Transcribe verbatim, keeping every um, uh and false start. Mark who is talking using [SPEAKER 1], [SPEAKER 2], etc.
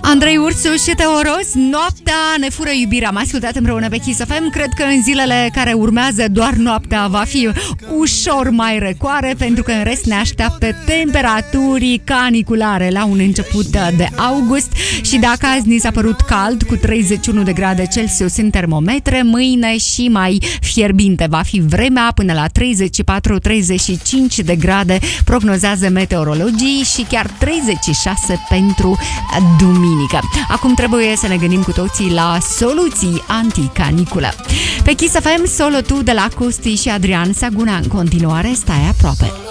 [SPEAKER 1] Andrei Ursu și Teo Ros, noaptea ne fură iubirea. Am ascultat împreună pe Kiss F M. Cred că în zilele care urmează doar noaptea va fi ușor mai răcoare, pentru că în rest ne așteaptă temperaturi caniculare la un început de august. Și dacă azi ni s-a părut cald cu treizeci și unu de grade Celsius în termometre, mâine și mai fierbinte va fi vremea, până la treizeci și patru treizeci și cinci de grade prognozează meteorologii și chiar treizeci și șase pentru duminică. Acum trebuie să ne gândim cu toții la soluții anticaniculă. Pe Kiss F M, Solo Tu de la Costi și Adrian Saguna. În continuare, stai aproape.